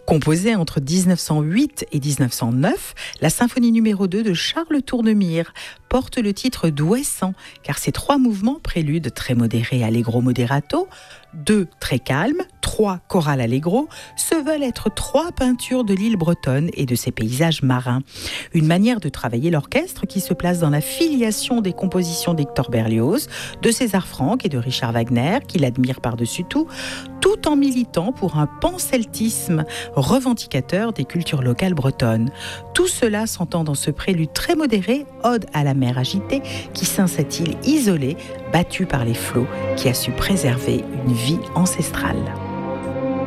Composée entre 1908 et 1909, la symphonie numéro 2 de Charles Tournemire porte le titre d'Ouessant, car ces 3 mouvements, prélude très modéré allegro moderato, 2 très calmes, 3 chorales allegro, se veulent être 3 peintures de l'île bretonne et de ses paysages marins. Une manière de travailler l'orchestre qui se place dans la filiation des compositions d'Hector Berlioz, de César Franck et de Richard Wagner, qu'il admire par-dessus tout en militant pour un panceltisme revendicateur des cultures locales bretonnes. Tout cela s'entend dans ce prélude très modéré, ode à la mer agitée, qui ceint cette île isolée, battue par les flots, qui a su préserver une vie ancestrale.